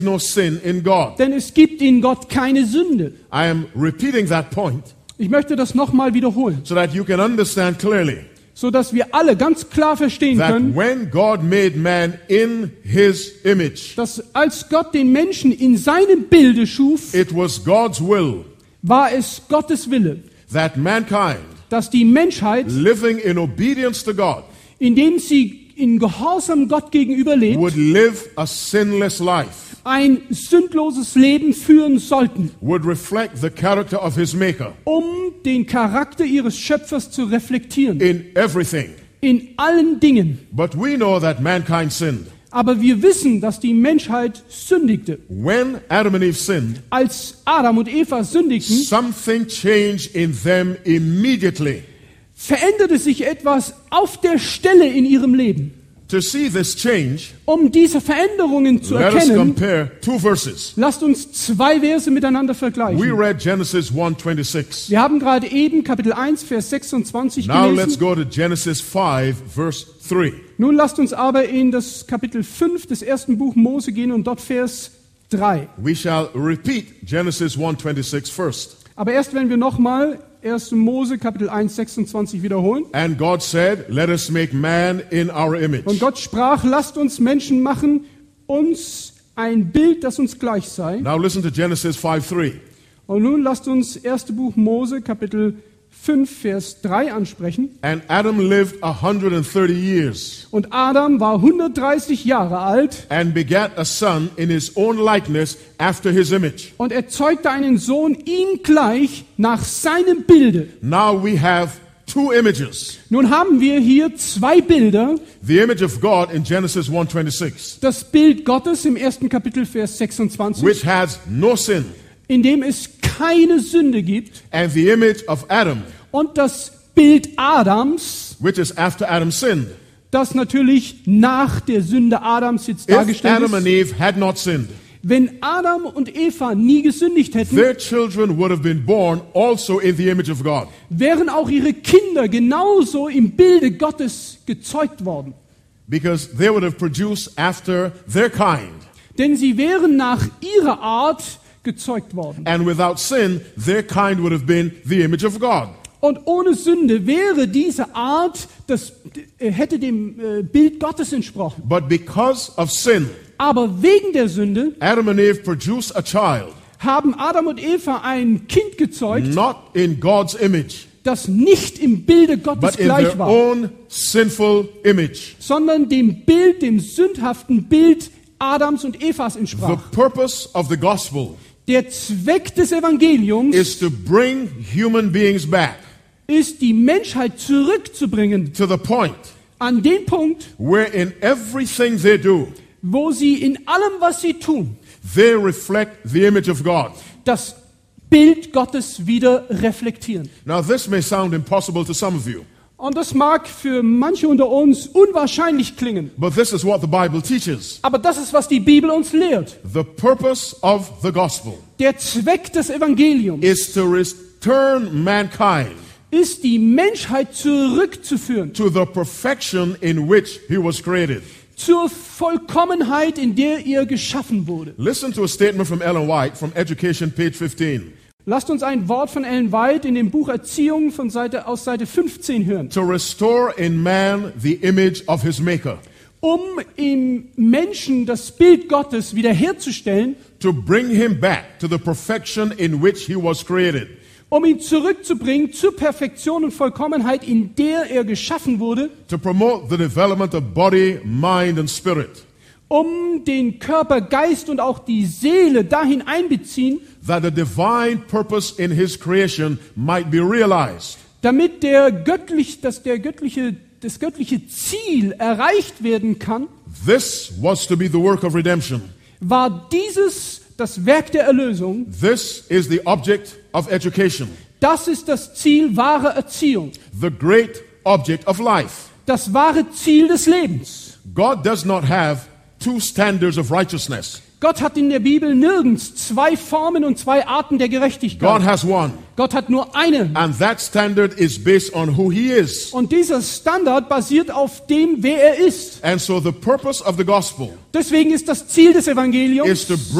no sin in God. Denn es gibt in Gott keine Sünde. I am repeating that point Ich möchte das nochmal wiederholen, so that you can understand clearly so dass wir alle ganz klar verstehen that können, when God made man in his image, dass als Gott den Menschen in seinem Bilde schuf, it was God's will war es Gottes Wille, that mankind, dass die Menschheit, living in obedience to God, indem sie in Gehorsam Gott gegenüber lebt, would live a sinless life, ein sündloses Leben führen sollten, would reflect the character of his maker um den Charakter ihres Schöpfers zu reflektieren, in everything. in allen Dingen. But we know that mankind sinned. Aber wir wissen, dass die Menschheit sündigte. When Adam and Eve sinned, Als Adam und Eva sündigten, something changed in them immediately. veränderte sich etwas auf der Stelle in ihrem Leben. To see this change, Um diese Veränderungen zu let us erkennen, compare two verses. lasst uns zwei Verse miteinander We vergleichen. read Genesis 1:26. Wir haben gerade eben Kapitel 1, Vers 26 Now let's gelesen. go to Genesis 5, verse 3. Nun lasst uns aber in das Kapitel 5 des ersten Buch Mose gehen und dort Vers 3. We shall repeat Genesis 1:26 first. Aber erst wenn wir nochmal 1. Mose Kapitel 1, 26 wiederholen. And God said, let us make man in our image. Und Gott sprach, lasst uns Menschen machen, uns ein Bild, das uns gleich sei. Now listen to Genesis 5:3. Und nun lasst uns 1. Buch Mose Kapitel 5, Vers 3 ansprechen. And Adam lived 130 years Und Adam war 130 Jahre alt and begat a son in his own likeness after his image. und er zeugte einen Sohn ihm gleich nach seinem Bilde. Now we have two images. Nun haben wir hier zwei Bilder. The image of God in Genesis 1:26, Das Bild Gottes im ersten Kapitel, Vers 26, which has no sin, in dem es keine Sünde gibt. and the image of Adam, Und das Bild Adams, which is after Adam sinned. das natürlich nach der Sünde Adams jetzt If dargestellt Adam and ist. Eve had not sinned, Wenn Adam und Eva nie gesündigt hätten, their children would have been born also in the image of God. wären auch ihre Kinder genauso im Bilde Gottes gezeugt worden. Because they would have produced after their kind. Denn sie wären nach ihrer Art gezeugt worden. And without sin, their kind would have been the image of God. Und ohne Sünde wäre diese Art, hätte dem Bild Gottes entsprochen. But because of sin, Aber wegen der Sünde Adam and Eve produced a child, haben Adam und Eva ein Kind gezeugt, not in God's image, das nicht im Bilde Gottes but in gleich their war, own sinful image. sondern dem Bild, dem sündhaften Bild Adams und Evas The entsprach. purpose of the gospel Der Zweck des Evangeliums is to bring human beings back ist, die Menschheit zurückzubringen to the point an den Punkt, where in everything they do, wo sie in allem, was sie tun, they reflect the image of God. das Bild Gottes wieder reflektieren. Now, this may sound impossible to some of you, Und das mag für manche unter uns unwahrscheinlich klingen, but this is what the Bible teaches. aber das ist, was die Bibel uns lehrt. The purpose of the gospel Der Zweck des Evangeliums is to return mankind ist, die Menschheit zurückzuführen to the perfection in which he was created. zur Vollkommenheit, in der ihr geschaffen wurde. Listen to a statement from Ellen White from Education, page 15. Lasst uns ein Wort von Ellen White in dem Buch Erziehung aus Seite 15 hören. To restore in man the image of his maker, Um im Menschen das Bild Gottes wiederherzustellen, to bring him back to the perfection in which he was created. um ihn zurückzubringen zur Perfektion und Vollkommenheit, in der er geschaffen wurde, To promote the development of body, mind, and spirit, um den Körper, Geist und auch die Seele dahin einbeziehen, that the divine purpose in his creation might be realized. damit das göttliche Ziel erreicht werden kann, This was to be the work of redemption. war dieses das Werk der Erlösung. This is the object of education, Das ist das Ziel wahrer Erziehung, the great object of life. das wahre Ziel des Lebens. God does not have two standards of righteousness. Gott hat in der Bibel nirgends zwei Formen und zwei Arten der God Gerechtigkeit. has one. Gott hat nur eine. And that standard is based on who he is. Und dieser Standard basiert auf dem, wer er ist. And so the purpose of the gospel Deswegen ist das Ziel des Evangeliums, is to